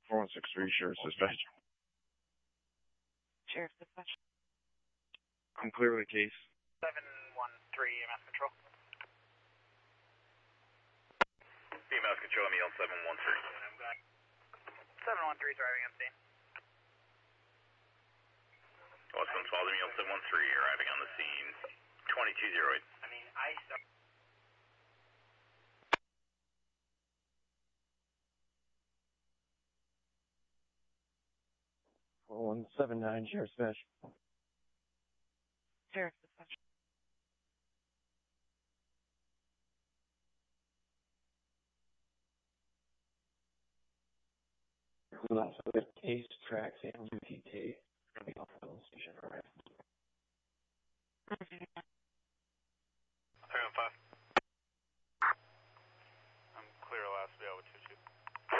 4163, Sheriff's Dispatch. Sheriff's Dispatch. I'm clear with the case. 713 EMS Control. EMS Control, I'm on 713. 713 driving on scene. Westland Falls, I'm on 713, arriving on the scene. 2208. I mean, I start. 4179, Sheriff's Dispatch. Sheriff's Dispatch. Last with case tracks and UTT. Station, alright. 315.